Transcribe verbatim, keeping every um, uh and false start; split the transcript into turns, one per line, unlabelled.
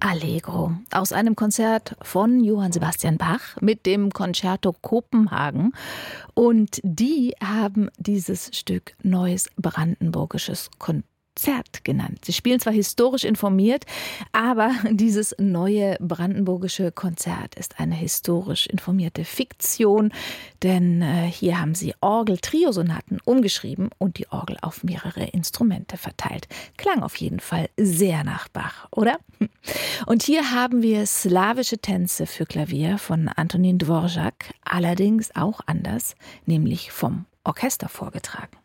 Allegro aus einem Konzert von Johann Sebastian Bach mit dem Concerto Kopenhagen. Und die haben dieses Stück Neues Brandenburgisches Konzert genannt. Sie spielen zwar historisch informiert, aber dieses neue brandenburgische Konzert ist eine historisch informierte Fiktion, denn äh, hier haben sie Orgel-Triosonaten umgeschrieben und die Orgel auf mehrere Instrumente verteilt. Klang auf jeden Fall sehr nach Bach, oder? Und hier haben wir slawische Tänze für Klavier von Antonin Dvorak, allerdings auch anders, nämlich vom Orchester vorgetragen.